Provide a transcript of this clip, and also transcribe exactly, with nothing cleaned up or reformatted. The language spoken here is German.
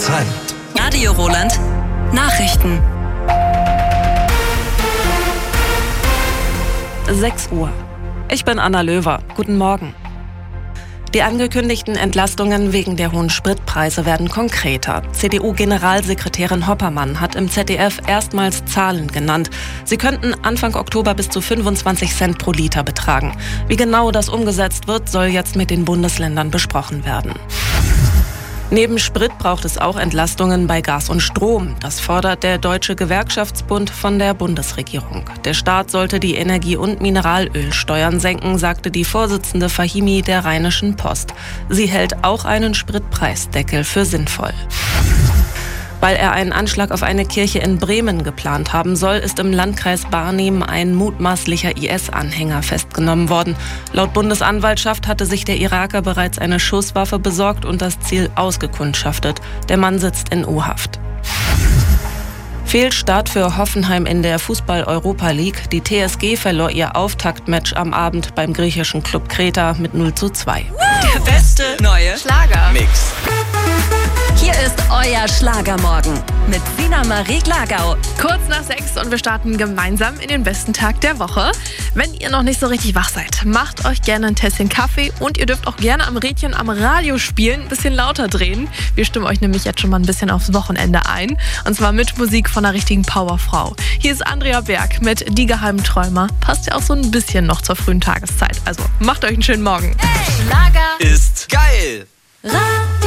Zeit. Radio Roland. Nachrichten. sechs Uhr. Ich bin Anna Löwer. Guten Morgen. Die angekündigten Entlastungen wegen der hohen Spritpreise werden konkreter. C D U-Generalsekretärin Hoppermann hat im Z D F erstmals Zahlen genannt. Sie könnten Anfang Oktober bis zu fünfundzwanzig Cent pro Liter betragen. Wie genau das umgesetzt wird, soll jetzt mit den Bundesländern besprochen werden. Neben Sprit braucht es auch Entlastungen bei Gas und Strom. Das fordert der Deutsche Gewerkschaftsbund von der Bundesregierung. Der Staat sollte die Energie- und Mineralölsteuern senken, sagte die Vorsitzende Fahimi der Rheinischen Post. Sie hält auch einen Spritpreisdeckel für sinnvoll. Weil er einen Anschlag auf eine Kirche in Bremen geplant haben soll, ist im Landkreis Barnim ein mutmaßlicher I S-Anhänger festgenommen worden. Laut Bundesanwaltschaft hatte sich der Iraker bereits eine Schusswaffe besorgt und das Ziel ausgekundschaftet. Der Mann sitzt in U-Haft. Fehlstart für Hoffenheim in der Fußball-Europa League. Die T S G verlor ihr Auftaktmatch am Abend beim griechischen Club Kreta mit null zu zwei. Der beste neue Mix. Hier ist euer Schlagermorgen mit Sina Marie Glagau. Kurz nach sechs und wir starten gemeinsam in den besten Tag der Woche. Wenn ihr noch nicht so richtig wach seid, macht euch gerne ein Tässchen Kaffee und ihr dürft auch gerne am Rädchen am Radio spielen, ein bisschen lauter drehen. Wir stimmen euch nämlich jetzt schon mal ein bisschen aufs Wochenende ein. Und zwar mit Musik von einer richtigen Powerfrau. Hier ist Andrea Berg mit Die geheimen Träumer. Passt ja auch so ein bisschen noch zur frühen Tageszeit. Also macht euch einen schönen Morgen. Hey, Schlager Ist geil. Radio.